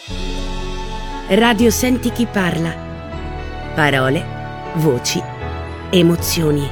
Radio Senti chi parla. Parole, voci, emozioni.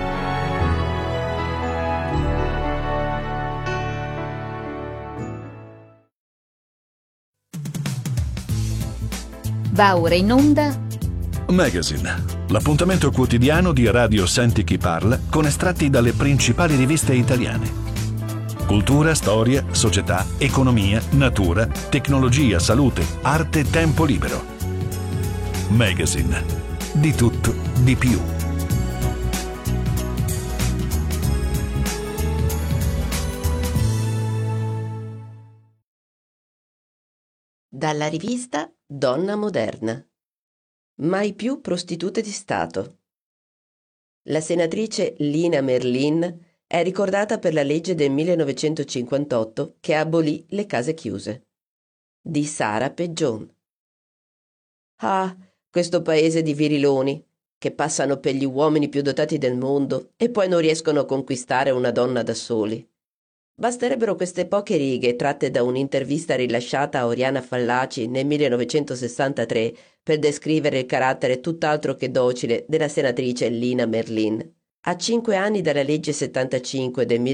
Va ora in onda Magazine, l'appuntamento quotidiano di Radio Senti chi parla con estratti dalle principali riviste italiane. Cultura, storia, società, economia, natura, tecnologia, salute, arte, tempo libero. Magazine. Di tutto, di più. Dalla rivista Donna Moderna. Mai più prostitute di Stato. La senatrice Lina Merlin è ricordata per la legge del 1958 che abolì le case chiuse. Di Sara Peggion. Ah, questo paese di viriloni che passano per gli uomini più dotati del mondo e poi non riescono a conquistare una donna da soli. Basterebbero queste poche righe tratte da un'intervista rilasciata a Oriana Fallaci nel 1963 per descrivere il carattere tutt'altro che docile della senatrice Lina Merlin. A 5 anni dalla legge 75 del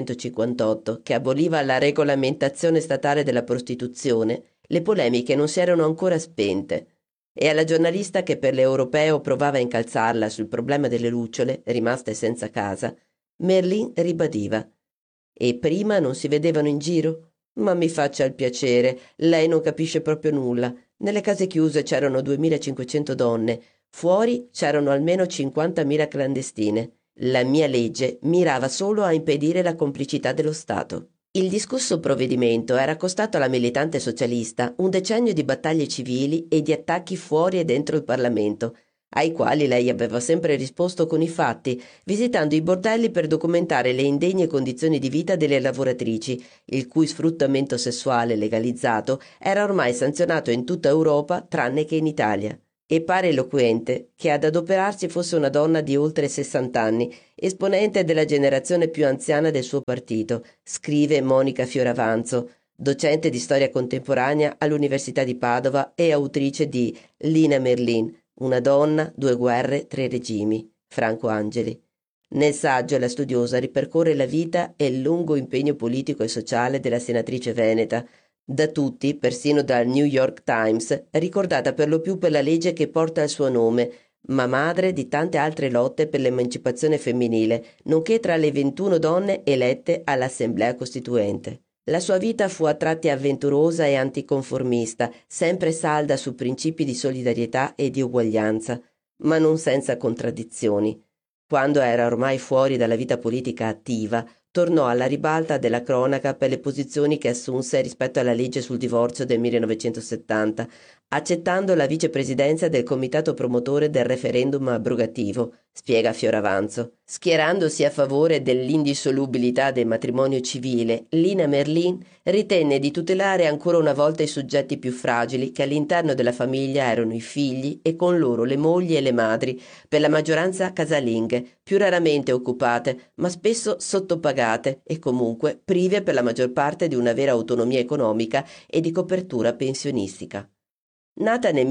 1958, che aboliva la regolamentazione statale della prostituzione, le polemiche non si erano ancora spente, e alla giornalista che per l'Europeo provava a incalzarla sul problema delle lucciole, rimaste senza casa, Merlin ribadiva: «E prima non si vedevano in giro? Ma mi faccia il piacere, lei non capisce proprio nulla. Nelle case chiuse c'erano 2500 donne, fuori c'erano almeno 50.000 clandestine. La mia legge mirava solo a impedire la complicità dello Stato». Il discusso provvedimento era costato alla militante socialista un decennio di battaglie civili e di attacchi fuori e dentro il Parlamento, ai quali lei aveva sempre risposto con i fatti, visitando i bordelli per documentare le indegne condizioni di vita delle lavoratrici, il cui sfruttamento sessuale legalizzato era ormai sanzionato in tutta Europa tranne che in Italia. E pare eloquente che ad adoperarsi fosse una donna di oltre 60 anni, esponente della generazione più anziana del suo partito, scrive Monica Fioravanzo, docente di storia contemporanea all'Università di Padova e autrice di Lina Merlin, Una donna, due guerre, tre regimi, Franco Angeli. Nel saggio la studiosa ripercorre la vita e il lungo impegno politico e sociale della senatrice veneta, da tutti, persino dal New York Times, ricordata per lo più per la legge che porta il suo nome, ma madre di tante altre lotte per l'emancipazione femminile, nonché tra le 21 donne elette all'Assemblea Costituente. La sua vita fu a tratti avventurosa e anticonformista, sempre salda su principi di solidarietà e di uguaglianza, ma non senza contraddizioni. Quando era ormai fuori dalla vita politica attiva, tornò alla ribalta della cronaca per le posizioni che assunse rispetto alla legge sul divorzio del 1970, accettando la vicepresidenza del comitato promotore del referendum abrogativo, spiega Fioravanzo. Schierandosi a favore dell'indissolubilità del matrimonio civile, Lina Merlin ritenne di tutelare ancora una volta i soggetti più fragili che all'interno della famiglia erano i figli e con loro le mogli e le madri, per la maggioranza casalinghe, più raramente occupate, ma spesso sottopagate e comunque prive per la maggior parte di una vera autonomia economica e di copertura pensionistica. Nata nel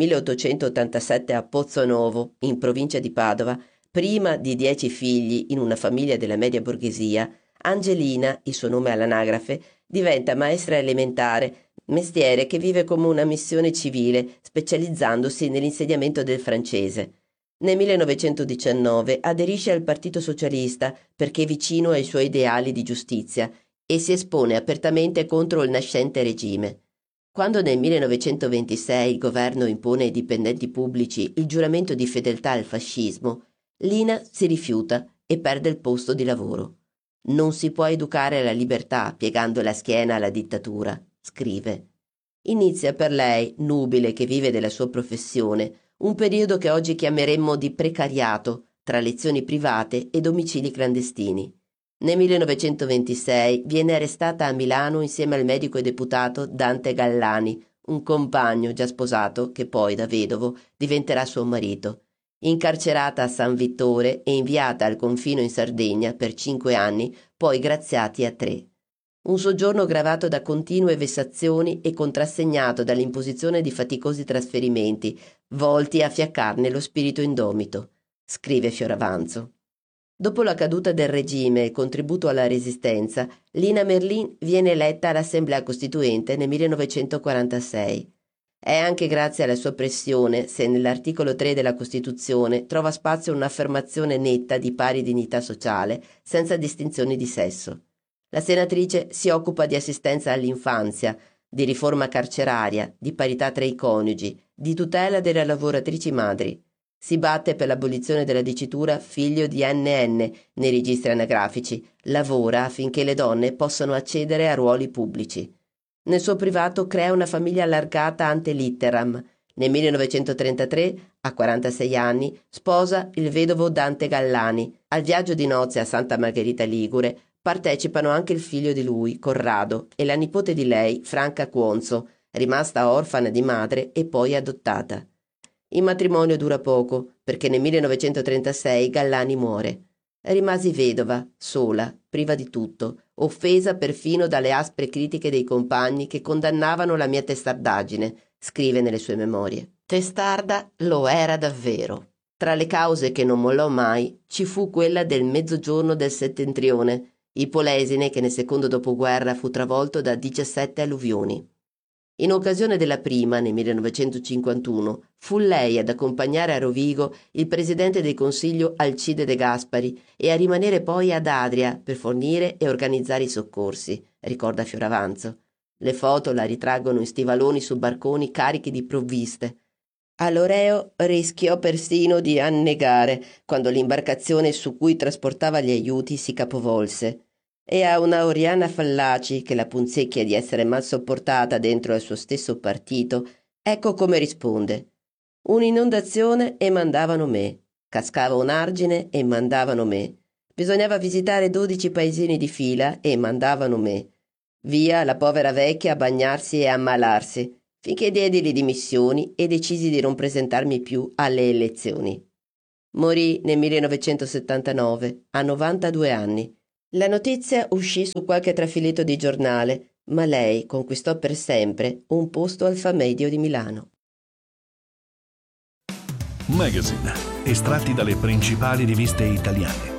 1887 a Pozzonovo, in provincia di Padova, prima di 10 figli in una famiglia della media borghesia, Angelina, il suo nome all'anagrafe, diventa maestra elementare, mestiere che vive come una missione civile, specializzandosi nell'insegnamento del francese. Nel 1919 aderisce al Partito Socialista perché vicino ai suoi ideali di giustizia e si espone apertamente contro il nascente regime. Quando nel 1926 il governo impone ai dipendenti pubblici il giuramento di fedeltà al fascismo, Lina si rifiuta e perde il posto di lavoro. «Non si può educare alla libertà piegando la schiena alla dittatura», scrive. Inizia per lei, nubile che vive della sua professione, un periodo che oggi chiameremmo di precariato tra lezioni private e domicili clandestini. Nel 1926 viene arrestata a Milano insieme al medico e deputato Dante Gallani, un compagno già sposato che poi, da vedovo, diventerà suo marito. Incarcerata a San Vittore e inviata al confino in Sardegna per 5 anni, poi graziati a 3. Un soggiorno gravato da continue vessazioni e contrassegnato dall'imposizione di faticosi trasferimenti, volti a fiaccarne lo spirito indomito, scrive Fioravanzo. Dopo la caduta del regime e contributo alla resistenza, Lina Merlin viene eletta all'Assemblea Costituente nel 1946. È anche grazie alla sua pressione se nell'articolo 3 della Costituzione trova spazio un'affermazione netta di pari dignità sociale, senza distinzioni di sesso. La senatrice si occupa di assistenza all'infanzia, di riforma carceraria, di parità tra i coniugi, di tutela delle lavoratrici madri. Si batte per l'abolizione della dicitura figlio di NN nei registri anagrafici, lavora affinché le donne possano accedere a ruoli pubblici. Nel suo privato crea una famiglia allargata ante litteram. Nel 1933, a 46 anni, sposa il vedovo Dante Gallani. Al viaggio di nozze a Santa Margherita Ligure partecipano anche il figlio di lui, Corrado, e la nipote di lei, Franca Cuonzo, rimasta orfana di madre e poi adottata. Il matrimonio dura poco, perché nel 1936 Gallani muore. Rimasi vedova, sola, priva di tutto, offesa perfino dalle aspre critiche dei compagni che condannavano la mia testardaggine, scrive nelle sue memorie. Testarda lo era davvero. Tra le cause che non mollò mai ci fu quella del mezzogiorno del settentrione, il Polesine che nel secondo dopoguerra fu travolto da 17 alluvioni. In occasione della prima, nel 1951, fu lei ad accompagnare a Rovigo il presidente del Consiglio Alcide De Gasperi e a rimanere poi ad Adria per fornire e organizzare i soccorsi, ricorda Fioravanzo. Le foto la ritraggono in stivaloni su barconi carichi di provviste. A Loreo rischiò persino di annegare quando l'imbarcazione su cui trasportava gli aiuti si capovolse. E a una Oriana Fallaci, che la punzecchia di essere mal sopportata dentro al suo stesso partito, ecco come risponde. Un'inondazione e mandavano me. Cascava un argine e mandavano me. Bisognava visitare 12 paesini di fila e mandavano me. Via la povera vecchia a bagnarsi e a ammalarsi, finché diedi le dimissioni e decisi di non presentarmi più alle elezioni. Morì nel 1979, a 92 anni. La notizia uscì su qualche trafiletto di giornale, ma lei conquistò per sempre un posto al Famedio di Milano. Magazine, estratti dalle principali riviste italiane.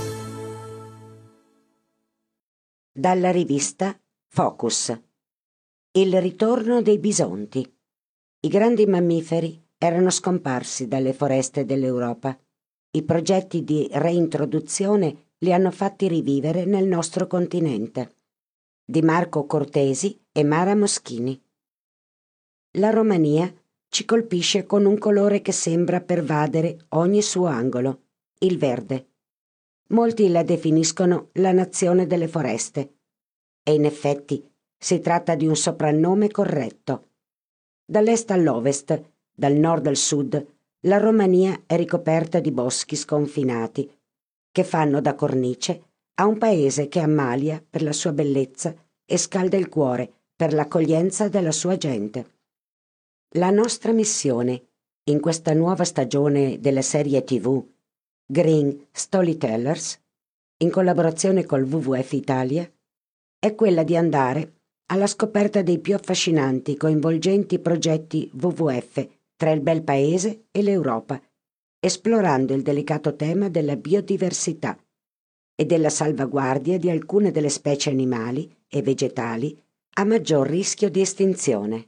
Dalla rivista Focus. Il ritorno dei bisonti. I grandi mammiferi erano scomparsi dalle foreste dell'Europa. I progetti di reintroduzione li hanno fatti rivivere nel nostro continente. Di Marco Cortesi e Mara Moschini. La Romania ci colpisce con un colore che sembra pervadere ogni suo angolo, il verde. Molti la definiscono la nazione delle foreste, e in effetti si tratta di un soprannome corretto. Dall'est all'ovest, dal nord al sud, la Romania è ricoperta di boschi sconfinati, che fanno da cornice a un paese che ammalia per la sua bellezza e scalda il cuore per l'accoglienza della sua gente. La nostra missione, in questa nuova stagione della serie TV Green Storytellers, in collaborazione col WWF Italia, è quella di andare alla scoperta dei più affascinanti, coinvolgenti progetti WWF tra il bel paese e l'Europa, esplorando il delicato tema della biodiversità e della salvaguardia di alcune delle specie animali e vegetali a maggior rischio di estinzione.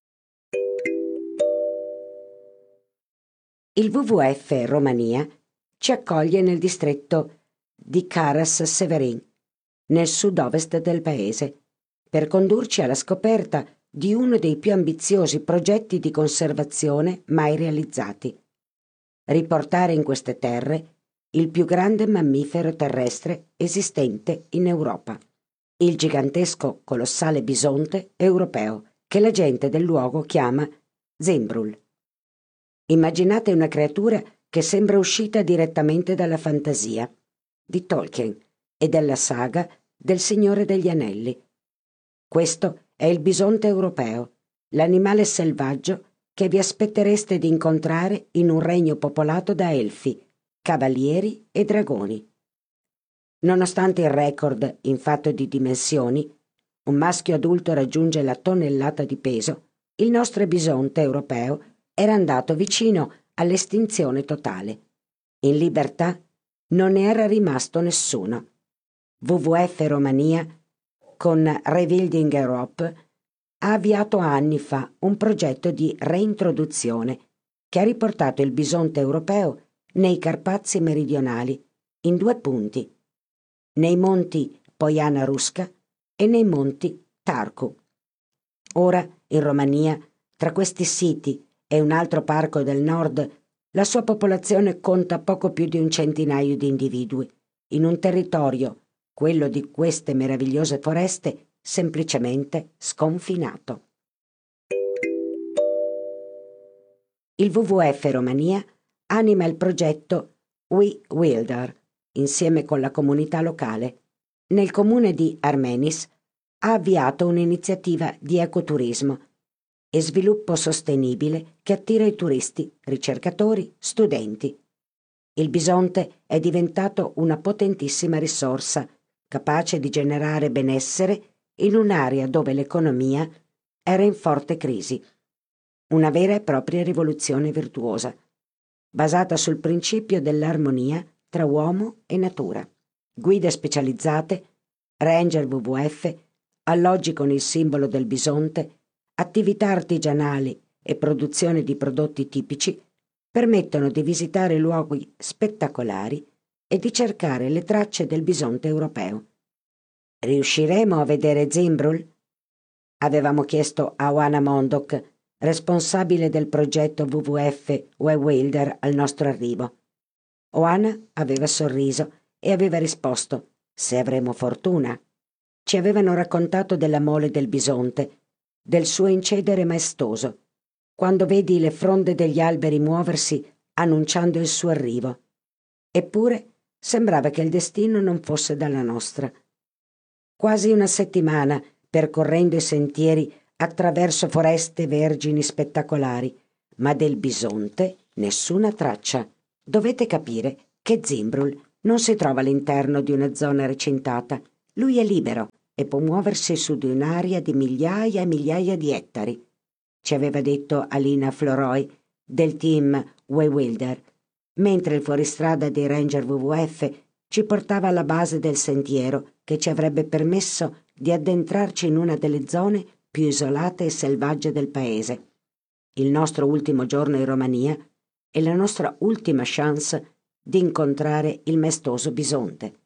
Il WWF Romania ci accoglie nel distretto di Caras-Severin, nel sud-ovest del paese, per condurci alla scoperta di uno dei più ambiziosi progetti di conservazione mai realizzati: riportare in queste terre il più grande mammifero terrestre esistente in Europa, il gigantesco colossale bisonte europeo, che la gente del luogo chiama Zembrul. Immaginate una creatura che sembra uscita direttamente dalla fantasia di Tolkien e dalla saga del Signore degli Anelli. Questo è il bisonte europeo, l'animale selvaggio che vi aspettereste di incontrare in un regno popolato da elfi, cavalieri e dragoni. Nonostante il record in fatto di dimensioni, un maschio adulto raggiunge la tonnellata di peso, il nostro bisonte europeo era andato vicino all'estinzione totale. In libertà non ne era rimasto nessuno. WWF Romania, con Rebuilding Europe, ha avviato anni fa un progetto di reintroduzione che ha riportato il bisonte europeo nei Carpazi meridionali, in 2 punti, nei monti Poiana Ruska e nei monti Tarku. Ora, in Romania, tra questi siti e un altro parco del nord, la sua popolazione conta poco più di un centinaio di individui, in un territorio, quello di queste meravigliose foreste, semplicemente sconfinato. Il WWF Romania anima il progetto We Wilder, insieme con la comunità locale. Nel comune di Armenis ha avviato un'iniziativa di ecoturismo e sviluppo sostenibile che attira i turisti, ricercatori, studenti. Il bisonte è diventato una potentissima risorsa, capace di generare benessere in un'area dove l'economia era in forte crisi. Una vera e propria rivoluzione virtuosa, basata sul principio dell'armonia tra uomo e natura. Guide specializzate, ranger WWF, alloggi con il simbolo del bisonte, attività artigianali e produzione di prodotti tipici permettono di visitare luoghi spettacolari e di cercare le tracce del bisonte europeo. Riusciremo a vedere Zimbrul? Avevamo chiesto a Oana Mondok, responsabile del progetto WWF We Wilder, al nostro arrivo. Oana aveva sorriso e aveva risposto: se avremo fortuna. Ci avevano raccontato della mole del bisonte, del suo incedere maestoso, quando vedi le fronde degli alberi muoversi annunciando il suo arrivo. Eppure sembrava che il destino non fosse dalla nostra. Quasi una settimana percorrendo i sentieri attraverso foreste vergini spettacolari, ma del bisonte nessuna traccia. Dovete capire che Zimbrul non si trova all'interno di una zona recintata. Lui è libero e può muoversi su di un'area di migliaia e migliaia di ettari. Ci aveva detto Alina Floroi del team We Wilder, mentre il fuoristrada dei Ranger WWF ci portava alla base del sentiero che ci avrebbe permesso di addentrarci in una delle zone più isolate e selvagge del paese. Il nostro ultimo giorno in Romania e la nostra ultima chance di incontrare il maestoso bisonte.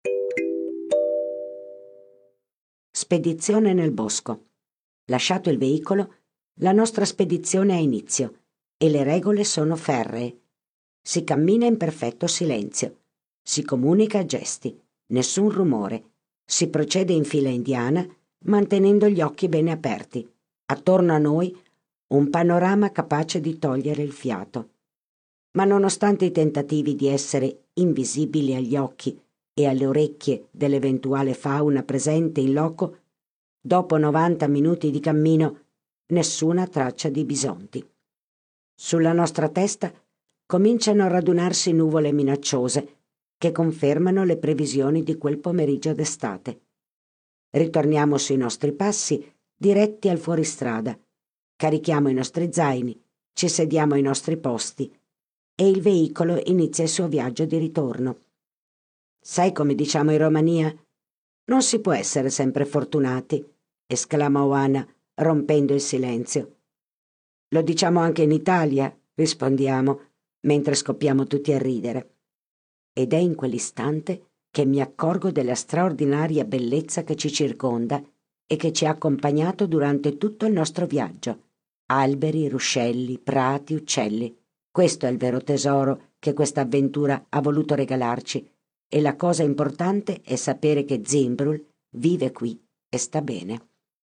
Spedizione nel bosco. Lasciato il veicolo, la nostra spedizione ha inizio e le regole sono ferree. Si cammina in perfetto silenzio, si comunica a gesti, nessun rumore, si procede in fila indiana mantenendo gli occhi bene aperti. Attorno a noi un panorama capace di togliere il fiato. Ma nonostante i tentativi di essere invisibili agli occhi e alle orecchie dell'eventuale fauna presente in loco, dopo 90 minuti di cammino, nessuna traccia di bisonti. Sulla nostra testa cominciano a radunarsi nuvole minacciose che confermano le previsioni di quel pomeriggio d'estate. Ritorniamo sui nostri passi, diretti al fuoristrada. Carichiamo i nostri zaini, ci sediamo ai nostri posti e il veicolo inizia il suo viaggio di ritorno. Sai come diciamo in Romania? Non si può essere sempre fortunati, esclama Oana, rompendo il silenzio. Lo diciamo anche in Italia, rispondiamo, mentre scoppiamo tutti a ridere. Ed è in quell'istante che mi accorgo della straordinaria bellezza che ci circonda e che ci ha accompagnato durante tutto il nostro viaggio. Alberi, ruscelli, prati, uccelli. Questo è il vero tesoro che questa avventura ha voluto regalarci, e la cosa importante è sapere che Zimbrul vive qui e sta bene.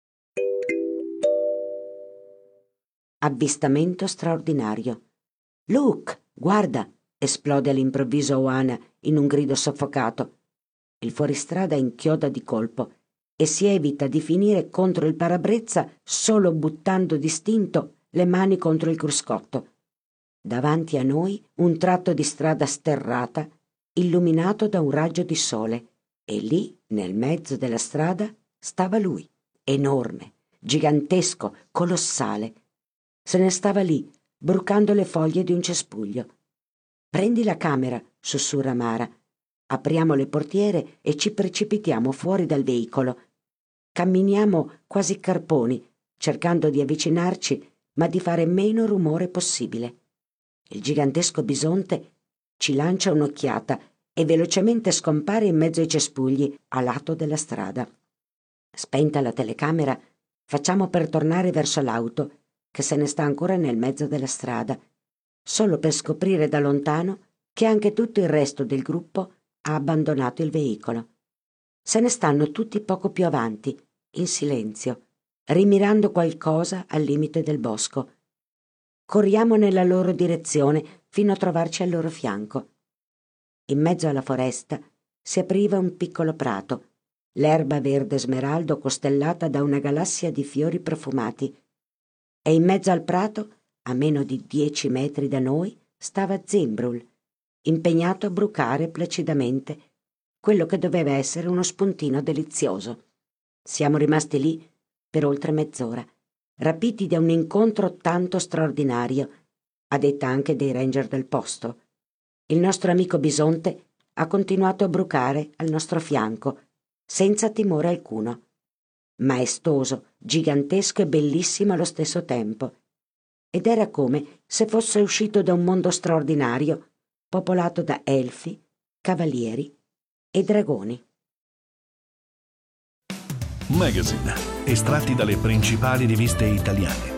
Avvistamento straordinario. Luke, guarda! Esplode all'improvviso Oana in un grido soffocato. Il fuoristrada inchioda di colpo e si evita di finire contro il parabrezza solo buttando distinto le mani contro il cruscotto. Davanti a noi un tratto di strada sterrata, illuminato da un raggio di sole, e lì, nel mezzo della strada, stava lui, enorme, gigantesco, colossale. Se ne stava lì, brucando le foglie di un cespuglio. «Prendi la camera», sussurra Mara. Apriamo le portiere e ci precipitiamo fuori dal veicolo. Camminiamo quasi carponi, cercando di avvicinarci, ma di fare meno rumore possibile. Il gigantesco bisonte ci lancia un'occhiata e velocemente scompare in mezzo ai cespugli a lato della strada. Spenta la telecamera, facciamo per tornare verso l'auto, che se ne sta ancora nel mezzo della strada, solo per scoprire da lontano che anche tutto il resto del gruppo ha abbandonato il veicolo. Se ne stanno tutti poco più avanti, in silenzio, rimirando qualcosa al limite del bosco. Corriamo nella loro direzione fino a trovarci al loro fianco. In mezzo alla foresta si apriva un piccolo prato, l'erba verde smeraldo costellata da una galassia di fiori profumati, e in mezzo al prato, a meno di 10 metri da noi, stava Zimbrul, impegnato a brucare placidamente quello che doveva essere uno spuntino delizioso. Siamo rimasti lì per oltre mezz'ora, rapiti da un incontro tanto straordinario, a detta anche dei ranger del posto. Il nostro amico bisonte ha continuato a brucare al nostro fianco, senza timore alcuno. Maestoso, gigantesco e bellissimo allo stesso tempo. Ed era come se fosse uscito da un mondo straordinario, popolato da elfi, cavalieri e dragoni. Magazine, estratti dalle principali riviste italiane.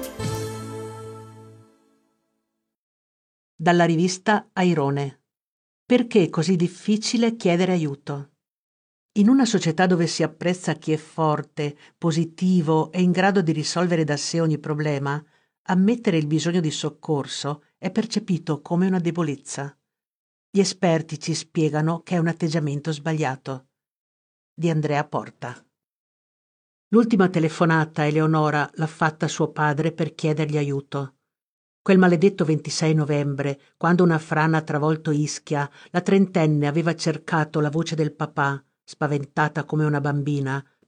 Dalla rivista Airone. Perché è così difficile chiedere aiuto? In una società dove si apprezza chi è forte, positivo e in grado di risolvere da sé ogni problema, ammettere il bisogno di soccorso è percepito come una debolezza. Gli esperti ci spiegano che è un atteggiamento sbagliato. Di Andrea Porta. L'ultima telefonata Eleonora l'ha fatta a suo padre per chiedergli aiuto. Quel maledetto 26 novembre, quando una frana ha travolto Ischia, la trentenne aveva cercato la voce del papà, spaventata come una bambina,